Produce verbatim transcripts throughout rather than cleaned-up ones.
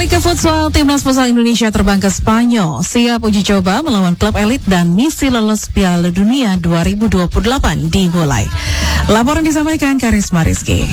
Beralih ke futsal, timnas futsal Indonesia terbang ke Spanyol, siap uji coba melawan klub elit dan misi lolos Piala Dunia dua ribu dua puluh delapan dimulai. Laporan disampaikan Karisma Rizky.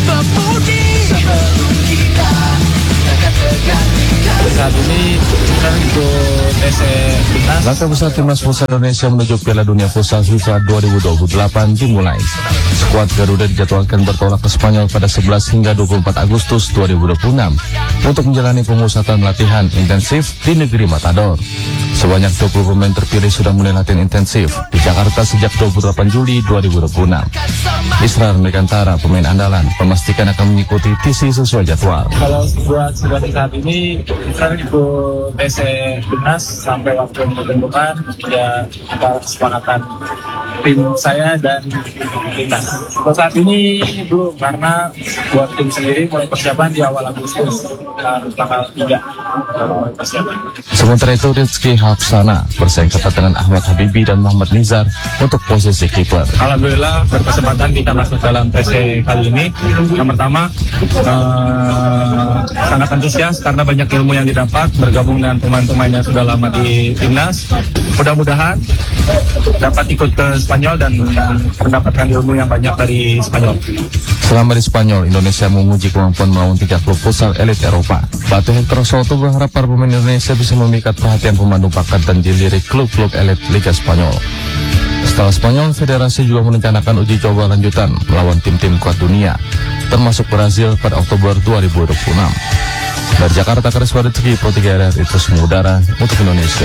Saat ini kita ikut T C Timnas. Langkah besar timnas futsal Indonesia menuju Piala Dunia Futsal FIFA dua ribu dua puluh delapan dimulai. Skuad Garuda dijadwalkan bertolak ke Spanyol pada sebelas hingga dua puluh empat Agustus dua ribu dua puluh enam untuk menjalani pemusatan latihan intensif di negeri Matador. Sebanyak dua puluh pemain terpilih sudah mulai latihan intensif di Jakarta sejak dua puluh delapan Juli dua ribu dua puluh enam. Israr Megantara, pemain andalan, memastikan akan mengikuti T C sesuai jadwal. Kalau buat situasi saat ini, kita ikut T C Timnas sampai waktu yang ditentukan, ya kita kesepakatan tim saya dan timnas. Untuk saat ini belum, karena buat tim sendiri mulai persiapan di awal Agustus, harus tanggal tiga mulai persiapan. Sementara itu Rizky Hapsana bersaing ketat dengan Ahmad Habibi dan Muhammad Nizar untuk posisi kiper. Alhamdulillah berkesempatan kita masuk dalam T C kali ini. Yang pertama, eh, sangat antusias karena banyak ilmu yang didapat bergabung dengan pemain-pemain yang sudah lama di timnas. Mudah-mudahan dapat ikut ke Spanyol dan mendapatkan ilmu yang banyak dari Spanyol. Selama di Spanyol, Indonesia menguji kemampuan melawan tiga klub futsal elit Eropa. Pelatih Hector Soto berharap para pemain Indonesia bisa memikat perhatian pemandu bakat dan dilirik klub-klub elit Liga Spanyol. Setelah Spanyol, Federasi juga merencanakan uji coba lanjutan melawan tim-tim kuat dunia, termasuk Brazil pada Oktober dua ribu dua puluh enam. Dari Jakarta, Karisma Rizky, Pro tiga R R I terus mengudara untuk Indonesia.